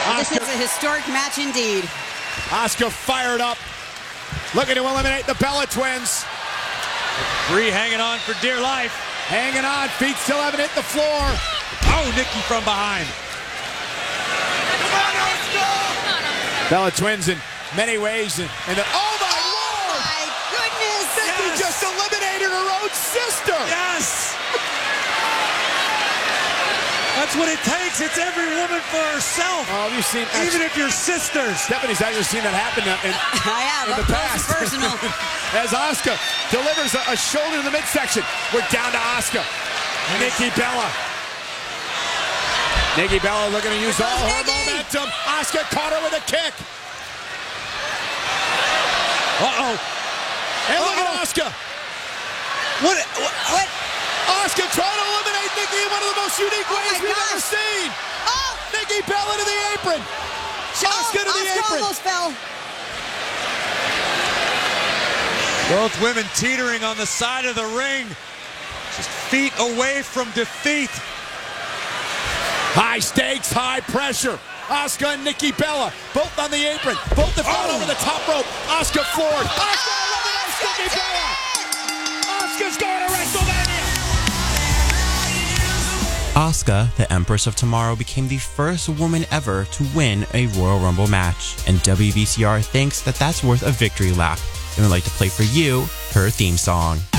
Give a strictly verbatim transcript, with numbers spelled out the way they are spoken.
This is a historic match indeed. Asuka fired up, looking to eliminate the Bella Twins. Brie hanging on for dear life. Hanging on, feet still haven't hit the floor. Oh, Nikki from behind. Bella Twins in many ways. And, and the, oh my Oh Lord! my goodness! Nikki Yes. just eliminated her own sister. Yes! That's what it takes. It's every woman for herself. Oh, you've seen Even if you're sisters. Stephanie's actually seen that happen in, I have, in up the close past. and personal. As Asuka delivers a, a shoulder in the midsection. We're down to Asuka. Nikki Bella. Nikki Bella looking to use all her Nikki. momentum. Asuka caught her with a kick. Uh-oh. And look Uh-oh. at Asuka. What? what? What? Asuka trying to eliminate Nikki in one of the most unique Oh ways my we've ever gosh. seen. Oh! Nikki Bella to the apron. Asuka to the Asuka apron. almost fell. Both women teetering on the side of the ring. Just feet away from defeat. High stakes, high pressure. Asuka and Nikki Bella, both on the apron, both have gone Oh. over the top rope. Asuka floored. Asuka eliminates Nikki Bella. Asuka's going to WrestleMania. Asuka, the Empress of Tomorrow, became the first woman ever to win a Royal Rumble match, and W B C R thinks that that's worth a victory lap and would like to play for you her theme song.